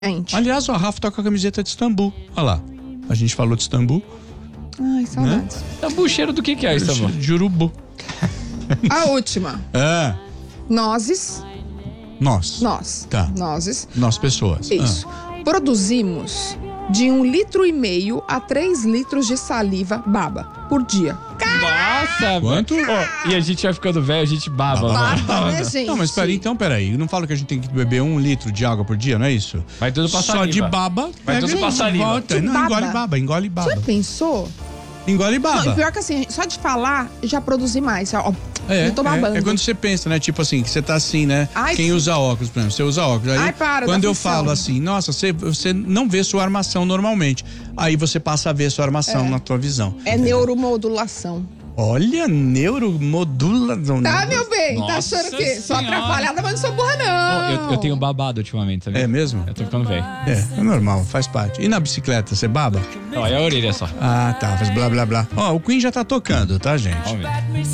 Aliás, o Rafa tá com a camiseta de Istambul. Olha lá. A gente falou de Istambul. Ai, saudades. Né? Istambul, cheiro do que é Istambul? De urubu. A última. Nozes. Nós. Tá. Nozes. Nós, pessoas. Isso. Produzimos de 1,5 litro a 3 litros de saliva baba por dia. Nossa, quanto? E a gente vai ficando velho, a gente baba. Baba, né, gente? Não, mas peraí. Não fala que a gente tem que beber 1 litro de água por dia, não é isso? Vai tudo pra Só saliva. de baba. Vai tudo pra saliva. Volta. Não, baba. engole baba. Já pensou? Engole baba. Não, pior que assim, só de falar, já produzi mais. Ó, eu tô babando. É quando você pensa, né? Tipo assim, que você tá assim, né? Ai, Quem usa óculos, por exemplo, você usa óculos. Aí, Ai, para, quando dá eu aflição. falo assim, nossa, você não vê sua armação normalmente. Aí você passa a ver sua armação na tua visão. É neuromodulação. Olha, neuromodulação. Tá, meu bem? Tá Nossa achando que sou Senhora. atrapalhada, mas não sou burra, não. Eu tenho babado ultimamente, sabe? É mesmo? Eu tô ficando velho. É normal, faz parte. E na bicicleta, você baba? Não, é a orelha só. Ah, tá, faz blá blá blá. Ó, o Queen já tá tocando, tá, gente? Vamos ver.